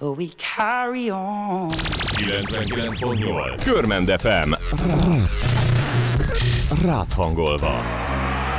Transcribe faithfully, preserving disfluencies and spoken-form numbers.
we carry on. kilencvenkilenc pont nyolc Körmend ef em. Rád hangolva.